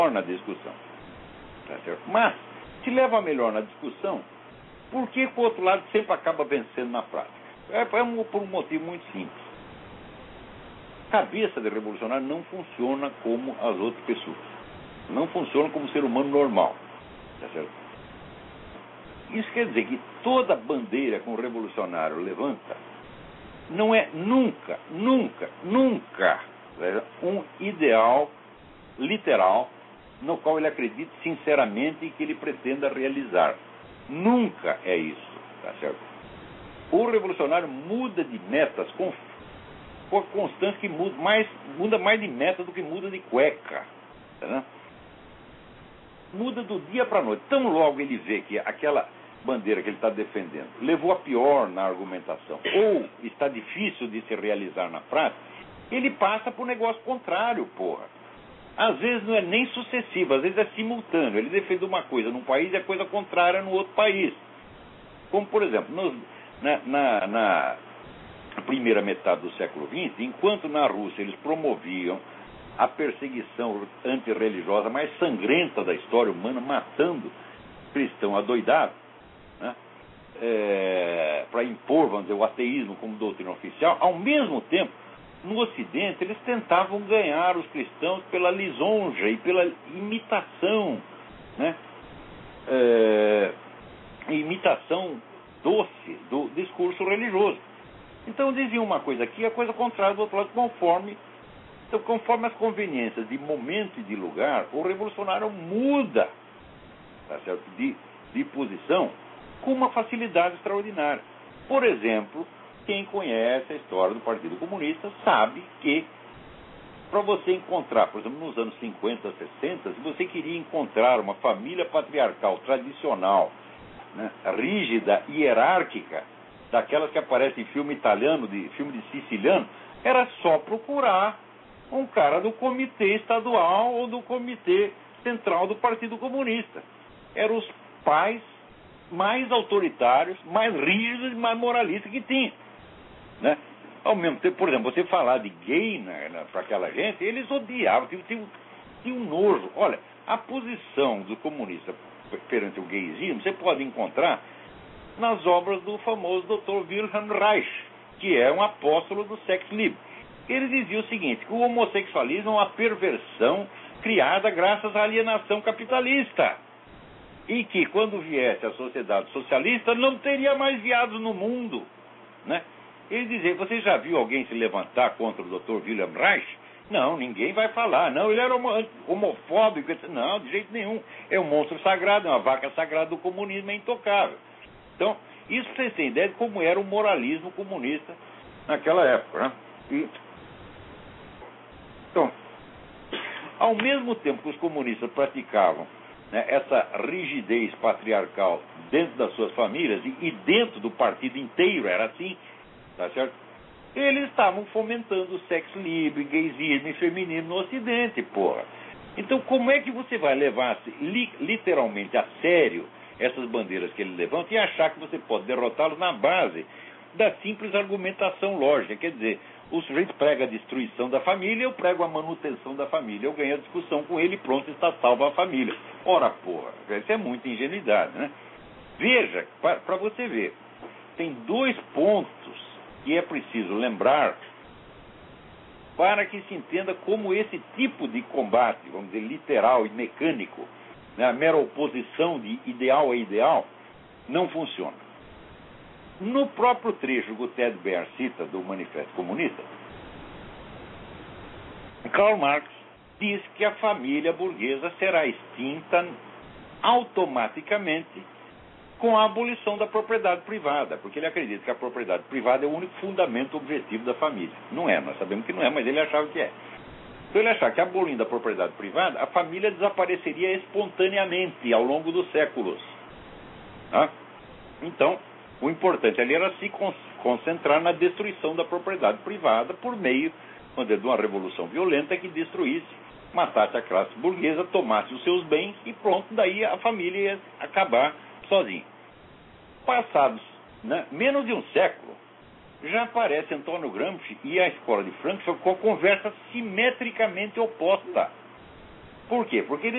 na discussão. Tá certo? Mas, se leva a melhor na discussão, por que o outro lado sempre acaba vencendo na prática? Por um motivo muito simples. A cabeça de revolucionário não funciona como as outras pessoas. Não funciona como ser humano normal. Tá certo? Isso quer dizer que toda bandeira que um revolucionário levanta não é nunca um ideal literal no qual ele acredita sinceramente e que ele pretenda realizar. Nunca é isso, tá certo? O revolucionário muda de metas com a constância que muda mais de meta do que muda de cueca, tá? Muda do dia para a noite. Tão logo ele vê que aquela bandeira que ele está defendendo levou a pior na argumentação, ou está difícil de se realizar na prática, ele passa para o negócio contrário, porra. Às vezes não é nem sucessivo, às vezes é simultâneo. Ele defende uma coisa num país e a coisa contrária no outro país. Como, por exemplo, na primeira metade do século XX, enquanto na Rússia eles promoviam a perseguição antirreligiosa mais sangrenta da história humana, matando cristão adoidado, né, para impor, vamos dizer, o ateísmo como doutrina oficial, ao mesmo tempo, no Ocidente, eles tentavam ganhar os cristãos pela lisonja e pela imitação, né, imitação doce do discurso religioso. Então diziam uma coisa aqui, a coisa contrária do outro lado, conforme as conveniências de momento e de lugar, o revolucionário muda, tá certo, de posição com uma facilidade extraordinária. Por exemplo, quem conhece a história do Partido Comunista sabe que para você encontrar, por exemplo, nos anos 50, 60, se você queria encontrar uma família patriarcal tradicional, né, rígida, hierárquica, daquelas que aparecem em filme italiano, filme de siciliano, era só procurar um cara do comitê estadual ou do comitê central do Partido Comunista. Eram os pais mais autoritários, mais rígidos e mais moralistas que tinha, né? Ao mesmo tempo, por exemplo, você falar de gay para aquela gente, eles odiavam, tinham um nojo. Olha, a posição do comunista perante o gaysismo você pode encontrar nas obras do famoso Dr. Wilhelm Reich, que é um apóstolo do sexo livre. Ele dizia o seguinte, que o homossexualismo é uma perversão criada graças à alienação capitalista. E que, quando viesse a sociedade socialista, não teria mais viados no mundo, né? Ele dizia, você já viu alguém se levantar contra o Dr. Wilhelm Reich? Não, ninguém vai falar. Não, ele era homofóbico. Não, de jeito nenhum. É um monstro sagrado, é uma vaca sagrada do comunismo, é intocável. Então, isso pra vocês terem ideia de como era o moralismo comunista naquela época, né? Então, ao mesmo tempo que os comunistas praticavam, né, essa rigidez patriarcal dentro das suas famílias e dentro do partido inteiro, era assim, tá certo? Eles estavam fomentando o sexo livre, gaysismo e feminismo no Ocidente, porra. Então, como é que você vai levar literalmente a sério essas bandeiras que ele levanta e achar que você pode derrotá-los na base da simples argumentação lógica? Quer dizer, o sujeito prega a destruição da família, eu prego a manutenção da família, eu ganho a discussão com ele e pronto, está salva a família. Ora, porra, isso é muita ingenuidade, né? Veja, para você ver, tem dois pontos que é preciso lembrar para que se entenda como esse tipo de combate, vamos dizer, literal e mecânico, né, a mera oposição de ideal a ideal, não funciona. No próprio trecho que o Ted Baer cita do Manifesto Comunista, Karl Marx diz que a família burguesa será extinta automaticamente com a abolição da propriedade privada, porque ele acredita que a propriedade privada é o único fundamento objetivo da família. Não é, nós sabemos que não é, mas ele achava que é. Então ele achava que abolindo a propriedade privada, a família desapareceria espontaneamente ao longo dos séculos. Tá? Então, o importante ali era se concentrar na destruição da propriedade privada por meio, vamos dizer, de uma revolução violenta que destruísse, matasse a classe burguesa, tomasse os seus bens e pronto, daí a família ia acabar sozinha. Passados, né, menos de um século, já aparece Antônio Gramsci e a escola de Frankfurt com a conversa simetricamente oposta. Por quê? Porque ele